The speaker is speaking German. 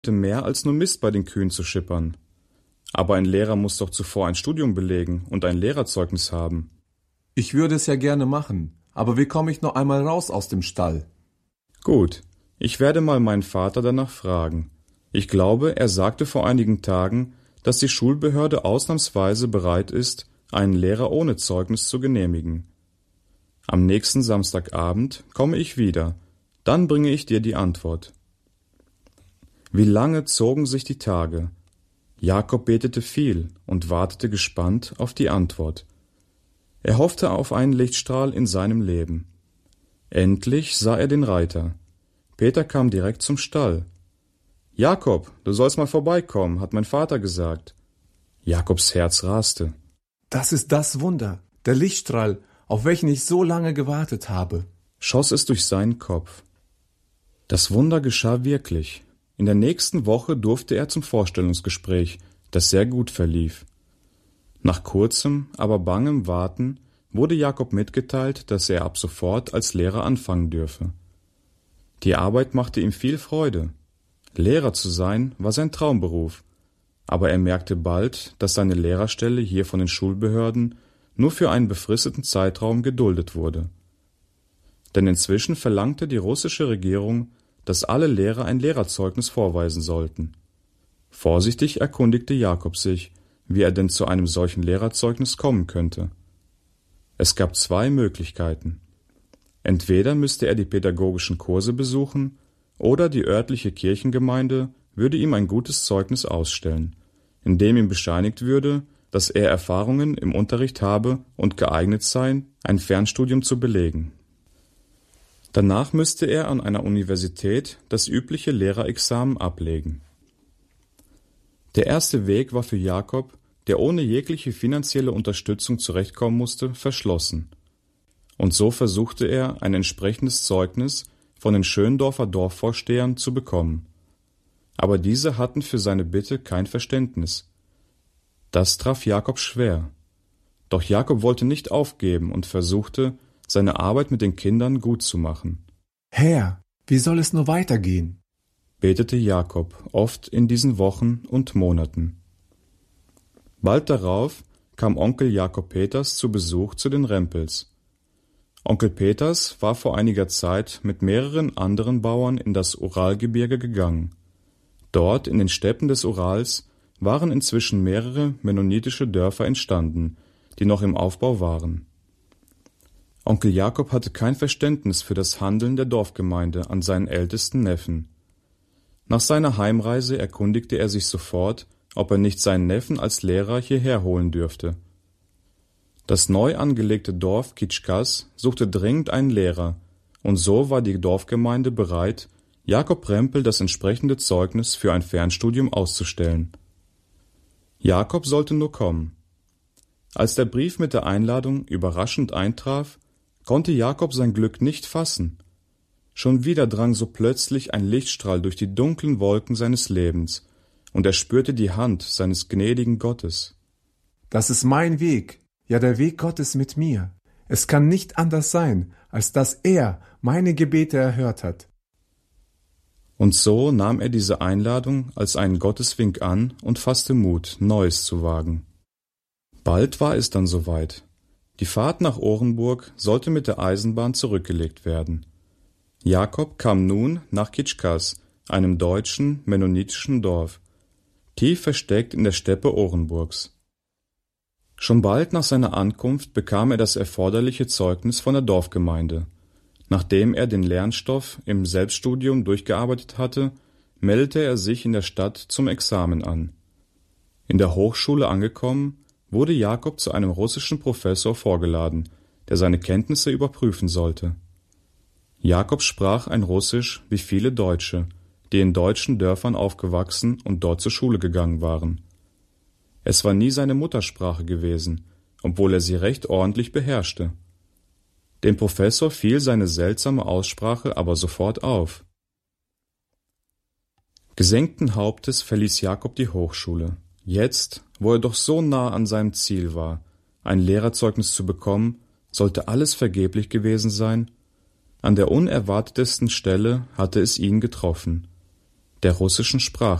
mehr als nur Mist bei den Kühen zu schippern. Aber ein Lehrer muss doch zuvor ein Studium belegen und ein Lehrerzeugnis haben. Ich würde es ja gerne machen, aber wie komme ich noch einmal raus aus dem Stall? Gut, ich werde mal meinen Vater danach fragen. Ich glaube, er sagte vor einigen Tagen, dass die Schulbehörde ausnahmsweise bereit ist, einen Lehrer ohne Zeugnis zu genehmigen. Am nächsten Samstagabend komme ich wieder, dann bringe ich dir die Antwort. Wie lange zogen sich die Tage? Jakob betete viel und wartete gespannt auf die Antwort. Er hoffte auf einen Lichtstrahl in seinem Leben. Endlich sah er den Reiter. Peter kam direkt zum Stall. »Jakob, du sollst mal vorbeikommen«, hat mein Vater gesagt. Jakobs Herz raste. Das ist das Wunder, der Lichtstrahl, auf welchen ich so lange gewartet habe, schoss es durch seinen Kopf. Das Wunder geschah wirklich. In der nächsten Woche durfte er zum Vorstellungsgespräch, das sehr gut verlief. Nach kurzem, aber bangem Warten wurde Jakob mitgeteilt, dass er ab sofort als Lehrer anfangen dürfe. Die Arbeit machte ihm viel Freude. Lehrer zu sein war sein Traumberuf, aber er merkte bald, dass seine Lehrerstelle hier von den Schulbehörden nur für einen befristeten Zeitraum geduldet wurde. Denn inzwischen verlangte die russische Regierung, dass alle Lehrer ein Lehrerzeugnis vorweisen sollten. Vorsichtig erkundigte Jakob sich, wie er denn zu einem solchen Lehrerzeugnis kommen könnte. Es gab zwei Möglichkeiten. Entweder müsste er die pädagogischen Kurse besuchen, oder die örtliche Kirchengemeinde würde ihm ein gutes Zeugnis ausstellen, in dem ihm bescheinigt würde, dass er Erfahrungen im Unterricht habe und geeignet sei, ein Fernstudium zu belegen. Danach müsste er an einer Universität das übliche Lehrerexamen ablegen. Der erste Weg war für Jakob, der ohne jegliche finanzielle Unterstützung zurechtkommen musste, verschlossen. Und so versuchte er, ein entsprechendes Zeugnis von den Schöndorfer Dorfvorstehern zu bekommen. Aber diese hatten für seine Bitte kein Verständnis. Das traf Jakob schwer. Doch Jakob wollte nicht aufgeben und versuchte, seine Arbeit mit den Kindern gut zu machen. Herr, wie soll es nur weitergehen? Betete Jakob oft in diesen Wochen und Monaten. Bald darauf kam Onkel Jakob Peters zu Besuch zu den Rempels. Onkel Peters war vor einiger Zeit mit mehreren anderen Bauern in das Uralgebirge gegangen. Dort in den Steppen des Urals waren inzwischen mehrere mennonitische Dörfer entstanden, die noch im Aufbau waren. Onkel Jakob hatte kein Verständnis für das Handeln der Dorfgemeinde an seinen ältesten Neffen. Nach seiner Heimreise erkundigte er sich sofort, ob er nicht seinen Neffen als Lehrer hierher holen dürfte. Das neu angelegte Dorf Kitschkas suchte dringend einen Lehrer, und so war die Dorfgemeinde bereit, Jakob Rempel das entsprechende Zeugnis für ein Fernstudium auszustellen. Jakob sollte nur kommen. Als der Brief mit der Einladung überraschend eintraf, konnte Jakob sein Glück nicht fassen. Schon wieder drang so plötzlich ein Lichtstrahl durch die dunklen Wolken seines Lebens, und er spürte die Hand seines gnädigen Gottes. Das ist mein Weg, ja der Weg Gottes mit mir. Es kann nicht anders sein, als dass er meine Gebete erhört hat. Und so nahm er diese Einladung als einen Gotteswink an und fasste Mut, Neues zu wagen. Bald war es dann soweit. Die Fahrt nach Orenburg sollte mit der Eisenbahn zurückgelegt werden. Jakob kam nun nach Kitschkas, einem deutschen, mennonitischen Dorf, tief versteckt in der Steppe Orenburgs. Schon bald nach seiner Ankunft bekam er das erforderliche Zeugnis von der Dorfgemeinde. Nachdem er den Lernstoff im Selbststudium durchgearbeitet hatte, meldete er sich in der Stadt zum Examen an. In der Hochschule angekommen, wurde Jakob zu einem russischen Professor vorgeladen, der seine Kenntnisse überprüfen sollte. Jakob sprach ein Russisch wie viele Deutsche, die in deutschen Dörfern aufgewachsen und dort zur Schule gegangen waren. Es war nie seine Muttersprache gewesen, obwohl er sie recht ordentlich beherrschte. Dem Professor fiel seine seltsame Aussprache aber sofort auf. Gesenkten Hauptes verließ Jakob die Hochschule. Jetzt, wo er doch so nah an seinem Ziel war, ein Lehrerzeugnis zu bekommen, sollte alles vergeblich gewesen sein? An der unerwartetesten Stelle hatte es ihn getroffen. der russischen Sprache.